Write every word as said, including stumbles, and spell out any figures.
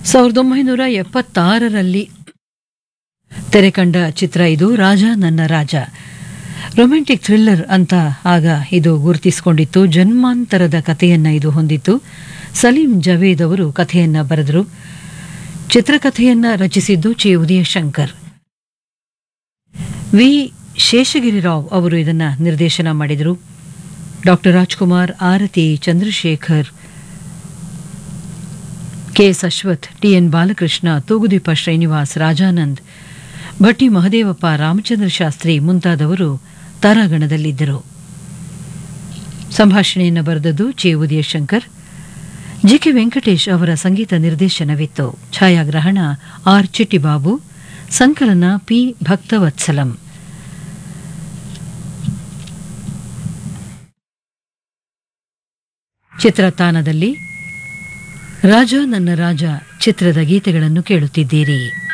ಸಾವಿರದ ಒಂಬೈನೂರ ಎಪ್ಪತ್ತಾರರಲ್ಲಿ ತೆರೆಕಂಡ ಚಿತ್ರ ಇದು. ರಾಜ ನನ್ನ ರಾಜ ರೊಮ್ಯಾಂಟಿಕ್ ಥ್ರಿಲ್ಲರ್ ಅಂತ ಆಗ ಇದು ಗುರುತಿಸಿಕೊಂಡಿತ್ತು. ಜನ್ಮಾಂತರದ ಕಥೆಯನ್ನ ಇದು ಹೊಂದಿತ್ತು. ಸಲೀಂ ಜವೇದ್ ಅವರು ಕಥೆಯನ್ನ ಬರೆದರು. ಚಿತ್ರಕಥೆಯನ್ನ ರಚಿಸಿದ್ದು ಚಿ ಉದಯಶಂಕರ್. ವಿ ಶೇಷಗಿರಿರಾವ್ ಅವರು ಇದನ್ನ ನಿರ್ದೇಶನ ಮಾಡಿದರು. ಡಾಕ್ಟರ್ ರಾಜ್ಕುಮಾರ್, ಆರತಿ, Chandrashekhar, K S Ashwath, T N Balakrishna, Thoogudeepa Srinivas, Rajanand, ಭಟ್ಟಿ ಮಹದೇವಪ್ಪ, ರಾಮಚಂದ್ರ ಶಾಸ್ತ್ರಿ ಮುಂತಾದವರು ತಾರಾಗಣದಲ್ಲಿದ್ದರು. ಸಂಭಾಷಣೆಯನ್ನು ಬರೆದದ್ದು ಚಿ ಉದಯಶಂಕರ್. ಜಿ ಕೆ ವೆಂಕಟೇಶ್ ಅವರ ಸಂಗೀತ ನಿರ್ದೇಶನವಿತ್ತು. ಛಾಯಾಗ್ರಹಣ ಆರ್ ಚಿಟ್ಟಿಬಾಬು, ಸಂಕಲನ ಪಿ ಭಕ್ತವತ್ಸಲಂ. ಚಿತ್ರತಾಣದಲ್ಲಿ ರಾಜ ನನ್ನ ರಾಜ ಚಿತ್ರದ ಗೀತೆಗಳನ್ನು ಕೇಳುತ್ತಿದ್ದೀರಿ.